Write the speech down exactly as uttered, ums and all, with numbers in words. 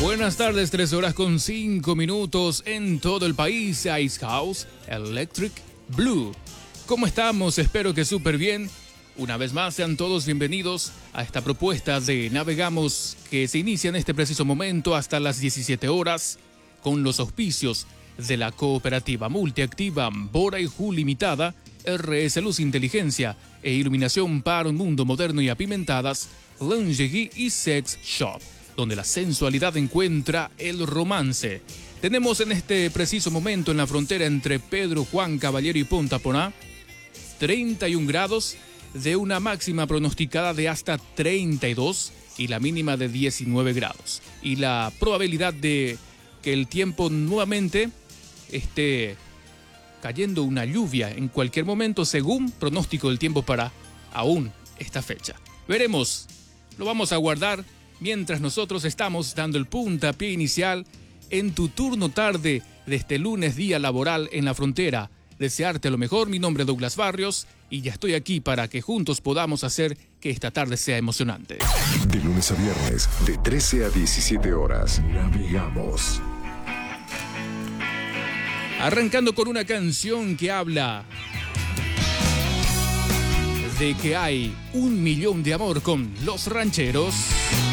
Buenas tardes, tres horas con cinco minutos en todo el país. Ice House Electric Blue. ¿Cómo estamos? Espero que súper bien. Una vez más, sean todos bienvenidos a esta propuesta de Navegamos que se inicia en este preciso momento hasta las diecisiete horas con los auspicios de la cooperativa multiactiva Bora y Ju Limitada, R S Luz Inteligencia e Iluminación para un Mundo Moderno y Apimentadas, Lingerie y Sex Shop, donde la sensualidad encuentra el romance. Tenemos en este preciso momento en la frontera entre Pedro Juan Caballero y Punta Poná treinta y un grados, de una máxima pronosticada de hasta treinta y dos y la mínima de diecinueve grados. Y la probabilidad de que el tiempo nuevamente esté cayendo una lluvia en cualquier momento, según pronóstico del tiempo para aún esta fecha. Veremos, lo vamos a guardar mientras nosotros estamos dando el puntapié inicial en tu turno tarde de este lunes, día laboral en la frontera. Desearte lo mejor. Mi nombre es Douglas Barrios y ya estoy aquí para que juntos podamos hacer que esta tarde sea emocionante. De lunes a viernes, de trece a diecisiete horas, navegamos. Arrancando con una canción que habla de que hay un millón de amor con Los Rancheros.